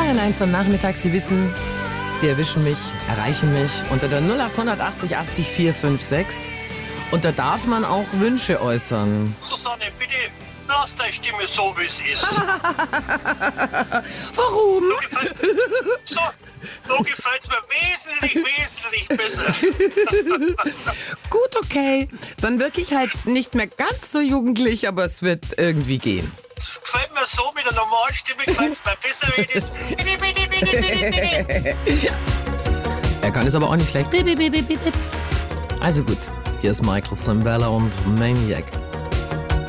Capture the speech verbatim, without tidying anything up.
Bayern eins am Nachmittag. Sie wissen, Sie erwischen mich, erreichen mich unter der null acht achtzig achtzig vier fünf sechs. Und da darf man auch Wünsche äußern. Susanne, bitte lass deine Stimme so, wie es ist. Warum? So, so gefällt es mir wesentlich, wesentlich besser. Gut, okay. Dann wirklich halt nicht mehr ganz so jugendlich, aber es wird irgendwie gehen. Es gefällt mir so, mit der normalen Stimme gefällt es mir besser, wie das. Bitte, bitte, bitte, bitte, bitte. Er kann es aber auch nicht schlecht. Also gut, hier ist Michael Sambella und Maniac.